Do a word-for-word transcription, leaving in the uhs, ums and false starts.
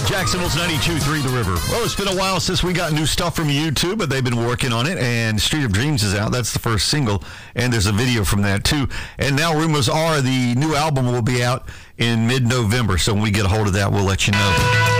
Jacksonville's ninety-two point three The River. Well, it's been a while since we got new stuff from U two, but they've been working on it, and Street of Dreams is out. That's the first single, and there's a video from that, too. And now rumors are the new album will be out in mid-November, so when we get a hold of that, we'll let you know.